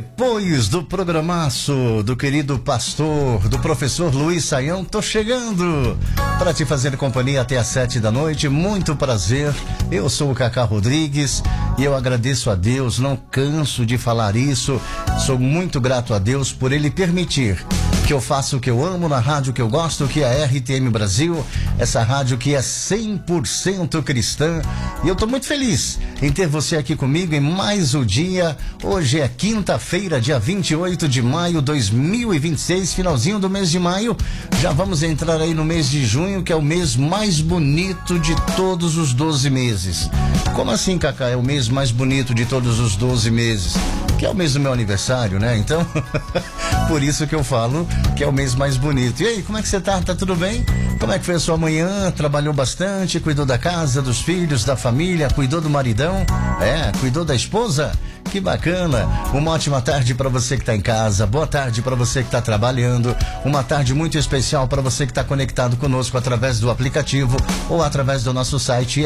Depois do programaço do querido pastor, do professor Luiz Saião, tô chegando para te fazer companhia até às 7 da noite. Muito prazer, eu sou o Cacá Rodrigues e eu agradeço a Deus, não canso de falar isso. Sou muito grato a Deus por Ele permitir que eu faça o que eu amo na rádio que eu gosto, que é a RTM Brasil, essa rádio que é 100% cristã. E eu tô muito feliz em ter você aqui comigo em mais um dia. Hoje é quinta-feira, dia 28 de maio de 2026, finalzinho do mês de maio. Já vamos entrar aí no mês de junho, que é o mês mais bonito de todos os 12 meses. Como assim, Cacá? É o mês mais bonito de todos os 12 meses? Que é o mês do meu aniversário, né? Então, por isso que eu falo que é o mês mais bonito. E aí, como é que você tá? Tá tudo bem? Como é que foi a sua manhã? Trabalhou bastante? Cuidou da casa, dos filhos, da família? Cuidou do maridão? Cuidou da esposa? Que bacana. Uma ótima tarde para você que está em casa. Boa tarde para você que está trabalhando. Uma tarde muito especial para você que está conectado conosco através do aplicativo ou através do nosso site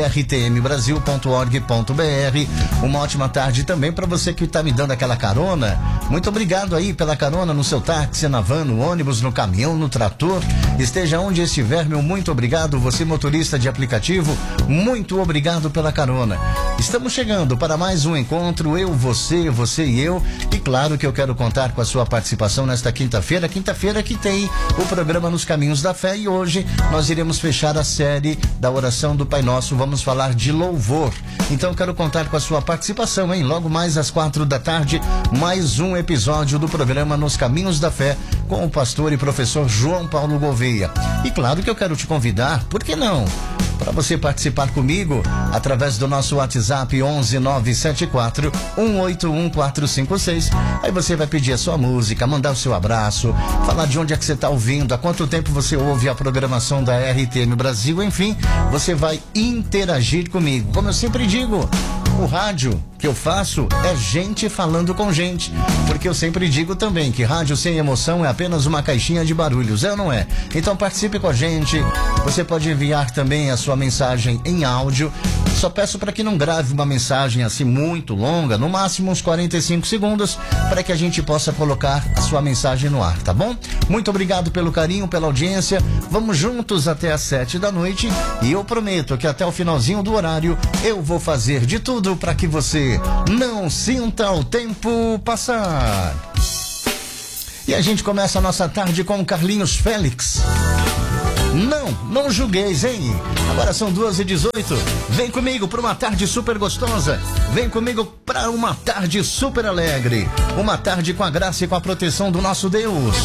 rtmbrasil.org.br. Uma ótima tarde também para você que está me dando aquela carona. Muito obrigado aí pela carona no seu táxi, na van, no ônibus, no caminhão, no trator. Esteja onde estiver, meu muito obrigado. Você motorista de aplicativo, muito obrigado pela carona. Estamos chegando para mais um encontro, você e eu, e claro que eu quero contar com a sua participação nesta quinta-feira que tem o programa Nos Caminhos da Fé, e hoje nós iremos fechar a série da oração do Pai Nosso, vamos falar de louvor. Então quero contar com a sua participação, hein? Logo mais às 4 da tarde, mais um episódio do programa Nos Caminhos da Fé, com o pastor e professor João Paulo Gouveia. E claro que eu quero te convidar, por que não? Para você participar comigo através do nosso WhatsApp 11974 181 456. Aí você vai pedir a sua música, mandar o seu abraço, falar de onde é que você está ouvindo, há quanto tempo você ouve a programação da RTM Brasil, enfim, você vai interagir comigo. Como eu sempre digo, o rádio que eu faço é gente falando com gente, porque eu sempre digo também que rádio sem emoção é apenas uma caixinha de barulhos, é ou não é? Então participe com a gente, você pode enviar também a sua mensagem em áudio. Só peço para que não grave uma mensagem assim muito longa, no máximo uns 45 segundos, para que a gente possa colocar a sua mensagem no ar, tá bom? Muito obrigado pelo carinho, pela audiência, vamos juntos até às 7 da noite, e eu prometo que até o finalzinho do horário eu vou fazer de tudo para que você não sinta o tempo passar. E a gente começa a nossa tarde com o Carlinhos Félix. Não julgueis, hein? Agora são 2h18. Vem comigo para uma tarde super gostosa. Vem comigo para uma tarde super alegre. Uma tarde com a graça e com a proteção do nosso Deus.